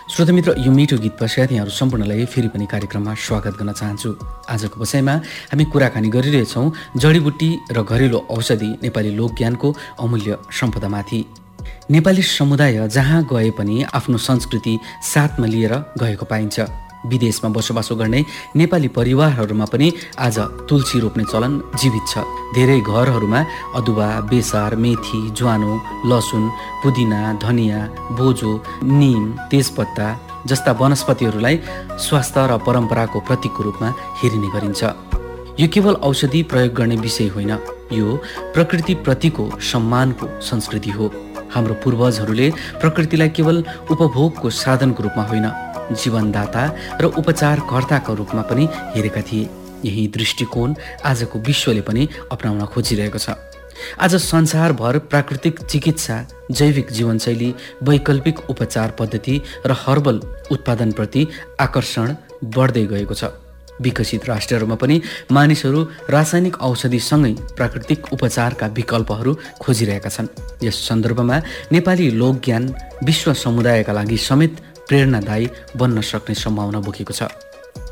श्रोता मित्र, यो मिठो गीत पश्चात यहाँहरू सम्पूर्णलाई फेरि पनि कार्यक्रममा स्वागत गर्न चाहन्छु। आजको विषयमा हामी कुराकानी गरिरहेछौँ जडीबुटी र घरेलु औषधि नेपाली लोकज्ञानको अमूल्य सम्पदामाथि। नेपाली समुदाय जहाँ गए पनि आफ्नो संस्कृति साथमा लिएर गएको पाइन्छ। विदेशमा बसोबासो गर्ने नेपाली परिवारहरूमा पनि आज तुलसी रोप्ने चलन जीवित छ। धेरै घरहरूमा अदुवा, बेसार, मेथी, ज्वानो, लसुन, पुदिना, धनिया, बोझो, निम, तेजपत्ता जस्ता वनस्पतिहरूलाई स्वास्थ्य र परम्पराको प्रतीकको रूपमा हेरिने गरिन्छ। यो केवल औषधि प्रयोग गर्ने विषय होइन, यो प्रकृतिप्रतिको सम्मानको संस्कृति हो। हाम्रो पूर्वजहरूले प्रकृतिलाई केवल उपभोगको साधनको रूपमा होइन, जीवनदाता र उपचारकर्ताको रूपमा पनि हेरेका थिए। यही दृष्टिकोण आजको विश्वले पनि अपनाउन खोजिरहेको छ। आज संसारभर प्राकृतिक चिकित्सा, जैविक जीवनशैली, वैकल्पिक उपचार पद्धति र हर्बल उत्पादनप्रति आकर्षण बढ्दै गएको छ। विकसित राष्ट्रहरूमा पनि मानिसहरू रासायनिक औषधिसँगै प्राकृतिक उपचारका विकल्पहरू खोजिरहेका छन्। यस सन्दर्भमा नेपाली लोकज्ञान विश्व समुदायका लागि समेत प्रेरणादायी बन्न सक्ने सम्भावना बोकेको छ।